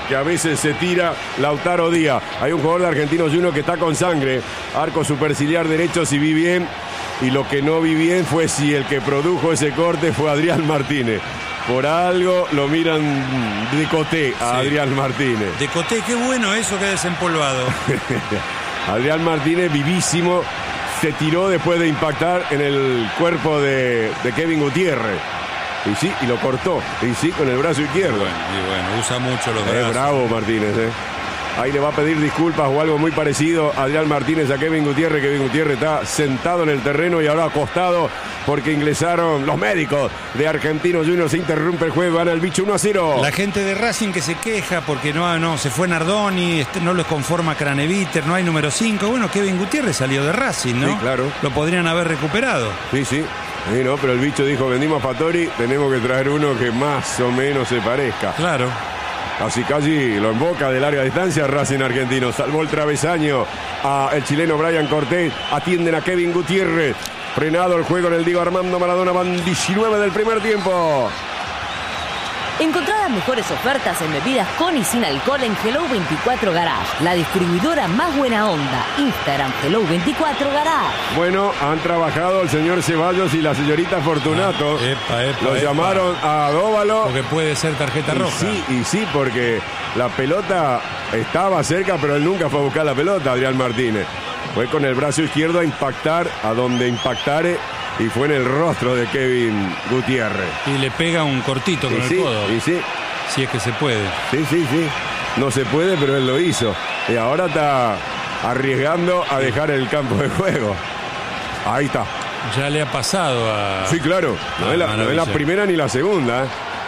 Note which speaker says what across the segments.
Speaker 1: que a veces se tira Lautaro Díaz. Hay un jugador de Argentinos Juniors que está con sangre, arco superciliar derecho, si vi bien, y lo que no vi bien fue si el que produjo ese corte fue Adrián Martínez. Por algo lo miran de coté a Adrián Martínez.
Speaker 2: De coté, qué bueno eso que ha desempolvado.
Speaker 1: Adrián Martínez, vivísimo, se tiró después de impactar en el cuerpo de Kevin Gutiérrez. Y sí, y lo cortó. Y sí, con el brazo izquierdo.
Speaker 2: Bueno, usa mucho los brazos.
Speaker 1: Es bravo Martínez, Ahí le va a pedir disculpas o algo muy parecido Adrián Martínez a Kevin Gutiérrez. Kevin Gutiérrez está sentado en el terreno y ahora acostado porque ingresaron los médicos de Argentinos Juniors. Se interrumpe el juego, gana el bicho 1-0.
Speaker 2: La gente de Racing que se queja porque no se fue Nardoni, no les conforma Craneviter, no hay número 5. Bueno, Kevin Gutiérrez salió de Racing, ¿no?
Speaker 1: Sí, claro.
Speaker 2: Lo podrían haber recuperado.
Speaker 1: Sí. Sí, no, pero el bicho dijo, vendimos a Fattori, tenemos que traer uno que más o menos se parezca.
Speaker 2: Claro.
Speaker 1: Así casi lo emboca de larga distancia Racing Argentino. Salvó el travesaño a el chileno Brian Cortés. Atienden a Kevin Gutiérrez. Frenado el juego en el Diego Armando Maradona. Van 19 del primer tiempo.
Speaker 3: Encontrá las mejores ofertas en bebidas con y sin alcohol en Hello 24 Garage, la distribuidora más buena onda. Instagram Hello 24 Garage.
Speaker 1: Bueno, han trabajado el señor Ceballos y la señorita Fortunato. Lo llamaron a Dóvalo.
Speaker 2: Porque puede ser tarjeta roja.
Speaker 1: Sí, porque la pelota estaba cerca, pero él nunca fue a buscar la pelota, Adrián Martínez. Fue con el brazo izquierdo a impactar a donde impactare. Y fue en el rostro de Kevin Gutiérrez.
Speaker 2: Y le pega un cortito con el codo. Si es que se puede.
Speaker 1: Sí. No se puede, pero él lo hizo. Y ahora está arriesgando a dejar el campo de juego. Ahí está.
Speaker 2: Ya le ha pasado a...
Speaker 1: Sí, claro. No es la primera ni la segunda.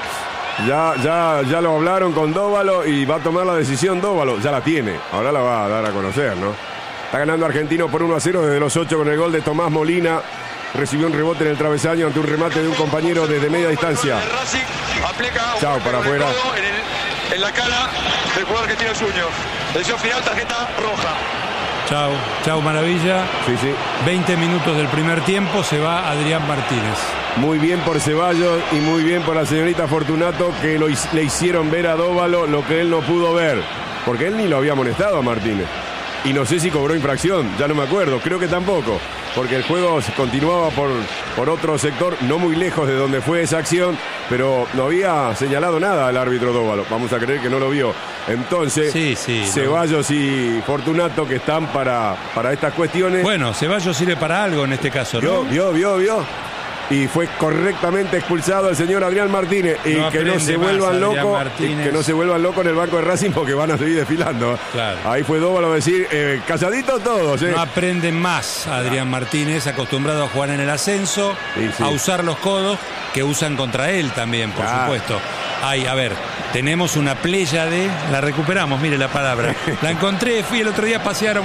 Speaker 1: Ya lo hablaron con Dóvalo y va a tomar la decisión Dóvalo. Ya la tiene. Ahora la va a dar a conocer, ¿no? Está ganando Argentino por 1-0 desde los 8 con el gol de Tomás Molina. Recibió un rebote en el travesaño ante un remate de un compañero desde media distancia. Chao, para afuera.
Speaker 4: En la cara del jugador Argentino Juniors. Decisión final, tarjeta roja.
Speaker 2: Chao, maravilla.
Speaker 1: Sí.
Speaker 2: 20 minutos del primer tiempo, se va Adrián Martínez.
Speaker 1: Muy bien por Ceballos y muy bien por la señorita Fortunato, que le hicieron ver a Dóvalo lo que él no pudo ver. Porque él ni lo había amonestado a Martínez. Y no sé si cobró infracción, ya no me acuerdo, creo que tampoco, porque el juego continuaba por otro sector, no muy lejos de donde fue esa acción, pero no había señalado nada al árbitro Dóvalo. Vamos a creer que no lo vio. Entonces, Ceballos y Fortunato, que están para estas cuestiones.
Speaker 2: Bueno, Ceballos sirve para algo en este caso, ¿no?
Speaker 1: Vio. Y fue correctamente expulsado el señor Adrián Martínez. Y que no se vuelvan locos. Que no se vuelvan locos en el banco de Racing porque van a seguir desfilando.
Speaker 2: Claro.
Speaker 1: Ahí fue Dóvalo a decir, calladitos todos.
Speaker 2: No aprenden más Adrián Martínez, acostumbrado a jugar en el ascenso, a usar los codos que usan contra él también, por supuesto. A ver, tenemos una pléyade, la recuperamos, mire la palabra. La encontré, fui el otro día a pasear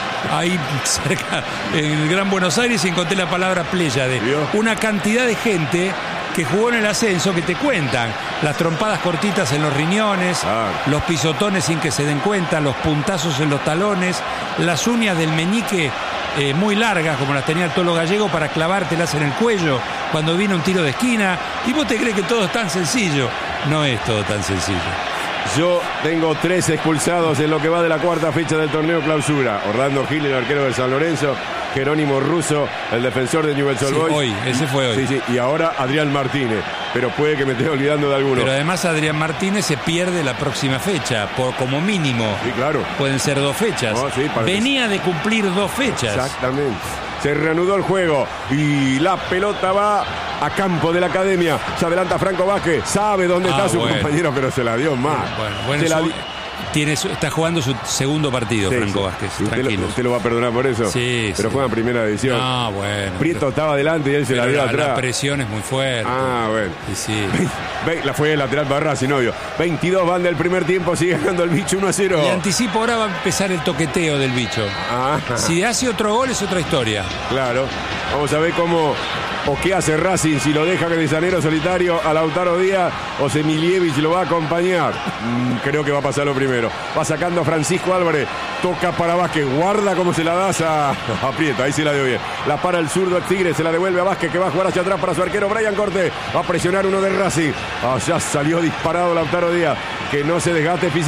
Speaker 2: ahí cerca, en el Gran Buenos Aires, y encontré la palabra pléyade. Una cantidad de gente que jugó en el ascenso que te cuentan las trompadas cortitas en los riñones, los pisotones sin que se den cuenta, los puntazos en los talones, las uñas del meñique muy largas, como las tenía el Tolo Gallego, para clavártelas en el cuello cuando viene un tiro de esquina. Y vos te crees que todo es tan sencillo. No es todo tan sencillo.
Speaker 1: Yo tengo 3 expulsados en lo que va de la cuarta fecha del torneo clausura. Orlando Gil, el arquero de San Lorenzo. Jerónimo Russo, el defensor de Newell's Old Boys.
Speaker 2: Ese fue hoy.
Speaker 1: Sí. Y ahora Adrián Martínez. Pero puede que me esté olvidando de alguno.
Speaker 2: Pero además Adrián Martínez se pierde la próxima fecha, como mínimo.
Speaker 1: Sí, claro.
Speaker 2: Pueden ser 2 fechas. Venía de cumplir 2 fechas.
Speaker 1: Exactamente. Se reanudó el juego y la pelota va a campo de la Academia. Se adelanta Franco Vázquez. Sabe dónde está su compañero, pero se la dio mal.
Speaker 2: Está jugando su segundo partido, Franco Vázquez. Tranquilo.
Speaker 1: ¿Usted lo va a perdonar por eso?
Speaker 2: Sí.
Speaker 1: Pero juega en primera división. Prieto estaba adelante y él se la dio atrás.
Speaker 2: La presión es muy fuerte.
Speaker 1: Bueno.
Speaker 2: Sí.
Speaker 1: La fue el lateral para Racing, obvio. 22 van del primer tiempo, sigue ganando el bicho 1-0.
Speaker 2: Le anticipo, ahora va a empezar el toqueteo del bicho. Si hace otro gol es otra historia.
Speaker 1: Claro. Vamos a ver cómo o qué hace Racing, si lo deja de llanero solitario a Lautaro Díaz o si Milievich lo va a acompañar. Creo que va a pasar lo primero. Va sacando a Francisco Álvarez, toca para Vázquez, guarda como se la das a Prieto, ahí se la dio bien. La para el zurdo Tigre, se la devuelve a Vázquez, que va a jugar hacia atrás para su arquero Brian Cortés. Va a presionar uno de Racing. Ya salió disparado Lautaro Díaz, que no se desgaste físicamente.